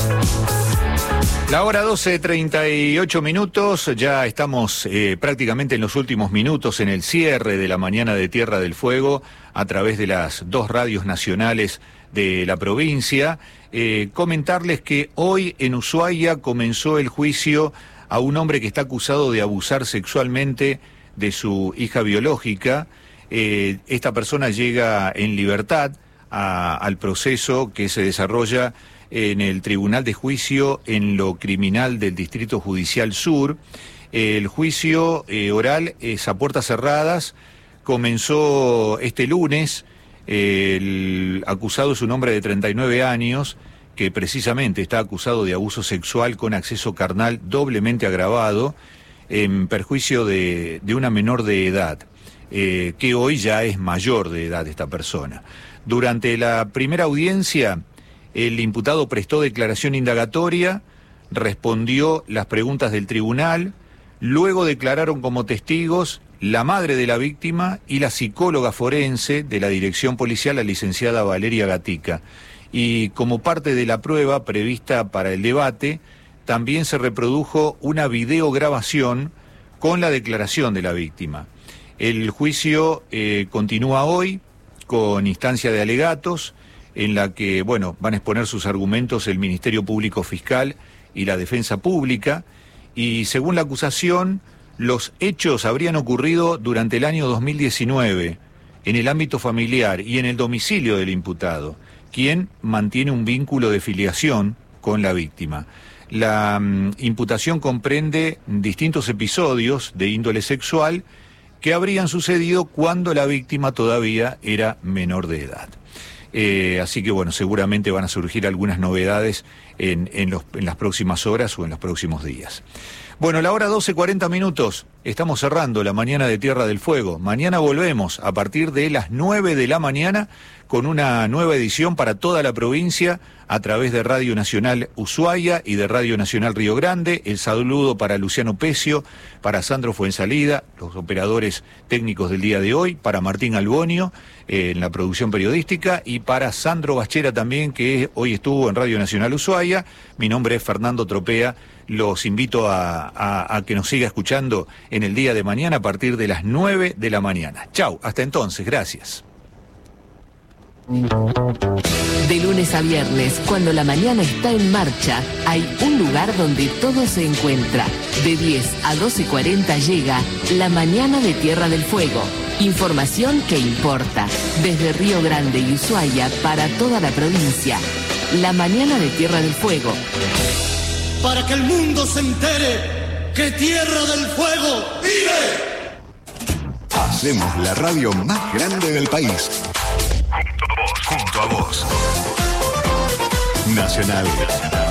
La hora 12:38 minutos, ya estamos prácticamente en los últimos minutos en el cierre de la mañana de Tierra del Fuego a través de las dos radios nacionales de la provincia. Comentarles que hoy en Ushuaia comenzó el juicio a un hombre que está acusado de abusar sexualmente de su hija biológica. Esta persona llega en libertad al proceso que se desarrolla en el Tribunal de Juicio en lo Criminal del Distrito Judicial Sur. El juicio oral es a puertas cerradas, comenzó este lunes. El acusado es un hombre de 39 años que precisamente está acusado de abuso sexual con acceso carnal doblemente agravado en perjuicio de una menor de edad, que hoy ya es mayor de edad esta persona. Durante la primera audiencia, el imputado prestó declaración indagatoria, respondió las preguntas del tribunal, luego declararon como testigos la madre de la víctima y la psicóloga forense de la dirección policial, la licenciada Valeria Gatica. Y como parte de la prueba prevista para el debate, también se reprodujo una videograbación con la declaración de la víctima. El juicio continúa hoy con instancia de alegatos, en la que, van a exponer sus argumentos el Ministerio Público Fiscal y la Defensa Pública, y según la acusación, los hechos habrían ocurrido durante el año 2019, en el ámbito familiar y en el domicilio del imputado, quien mantiene un vínculo de filiación con la víctima. La imputación comprende distintos episodios de índole sexual que habrían sucedido cuando la víctima todavía era menor de edad. Así que seguramente van a surgir algunas novedades en las próximas horas o en los próximos días. La hora 12:40 minutos, estamos cerrando la mañana de Tierra del Fuego. Mañana volvemos a partir de las 9 de la mañana con una nueva edición para toda la provincia a través de Radio Nacional Ushuaia y de Radio Nacional Río Grande. El saludo para Luciano Pecio, para Sandro Fuensalida, los operadores técnicos del día de hoy, para Martín Albonio en la producción periodística y para Sandro Bachera también, que hoy estuvo en Radio Nacional Ushuaia. Mi nombre es Fernando Tropea. Los invito a que nos siga escuchando en el día de mañana a partir de las 9 de la mañana. Chau, hasta entonces, gracias. De lunes a viernes, cuando la mañana está en marcha, hay un lugar donde todo se encuentra. De 10 a 12:40 llega La Mañana de Tierra del Fuego. Información que importa. Desde Río Grande y Ushuaia para toda la provincia. La Mañana de Tierra del Fuego. Para que el mundo se entere que Tierra del Fuego vive. Hacemos la radio más grande del país. Junto a vos. Nacional.